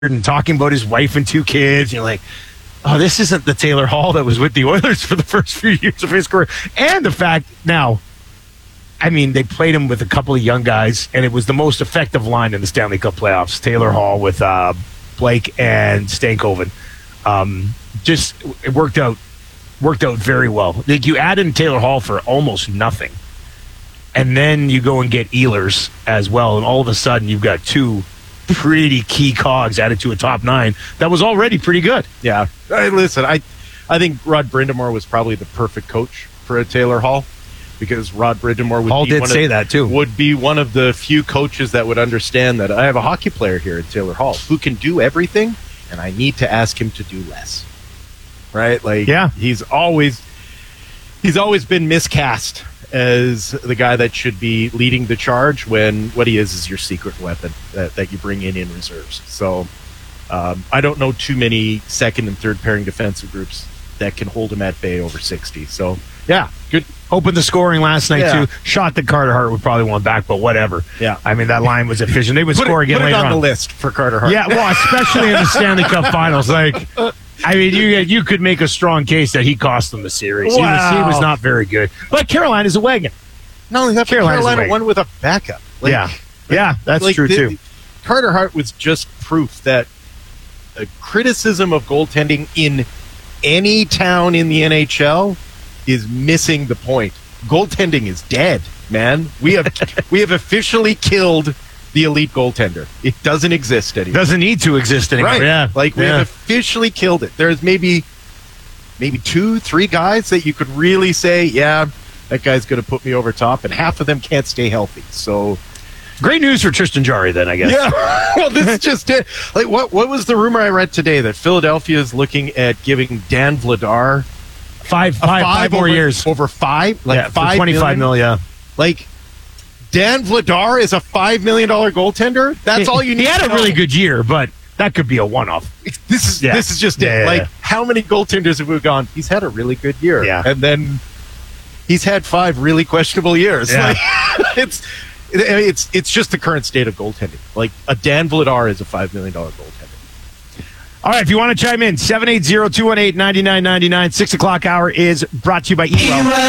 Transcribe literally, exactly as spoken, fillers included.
and talking about his wife and two kids. You're like, oh, this isn't the Taylor Hall that was with the Oilers for the first few years of his career. And the fact now, I mean, they played him with a couple of young guys, and it was the most effective line in the Stanley Cup playoffs. Taylor Hall with uh, Blake and Stankoven. Um, just it worked out, worked out very well. Like, you add in Taylor Hall for almost nothing, and then you go and get Ehlers as well, and all of a sudden you've got two pretty key cogs added to a top nine that was already pretty good. Yeah. I, listen, I I think Rod Brind'Amour was probably the perfect coach for a Taylor Hall, because Rod Brind'Amour would Hall be did one say of, that too. Would be one of the few coaches that would understand that I have a hockey player here at Taylor Hall who can do everything, and I need to ask him to do less. Right? Like, yeah. he's always he's always been miscast as the guy that should be leading the charge, when what he is is your secret weapon that, that you bring in in reserves. So um, I don't know too many second and third pairing defensive groups that can hold him at bay over sixty. So, yeah, good. Opened the scoring last night, Yeah. too. Shot that Carter Hart would probably want back, but whatever. Yeah. I mean, that line was efficient. They would Put score it, again put it later on on. the list for Carter Hart. Yeah, well, especially in the Stanley Cup Finals. Like, I mean, you you could make a strong case that he cost them the series. He, was, he Wow. was not very good. But Carolina's a wagon. Not only that, but Carolina's Carolina away. won with a backup. Like, yeah. Yeah, that's like true, the- too. Carter Hart was just proof that a criticism of goaltending in any town in the N H L is missing the point. Goaltending is dead, man. We have we have officially killed the elite goaltender. It doesn't exist anymore. Doesn't need to exist anymore. Right. Yeah. Like, we yeah. have officially killed it. There's maybe maybe two, three guys that you could really say, yeah, that guy's going to put me over top, and half of them can't stay healthy. So, Great news for Tristan Jarry, then, I guess. yeah. Well, this is just it. Like, what what was the rumor I read today that Philadelphia is looking at giving Dan Vladar Five, a five, five more over, years. over five, like yeah, for five twenty-five million? million. Like, Dan Vladar is a five million dollar goaltender. That's all you need. He had to a know. really good year, but that could be a one-off. This is Yeah. this is just Yeah, it. yeah, Like, yeah. how many goaltenders have we gone? He's had a really good year, Yeah. and then he's had five really questionable years. Yeah. Like, it's it's it's just the current state of goaltending. Like, a Dan Vladar is a five million dollar goaltender. All right, if you want to chime in, seven eight zero, two one eight, nine nine nine nine. Six o'clock hour is brought to you by E W.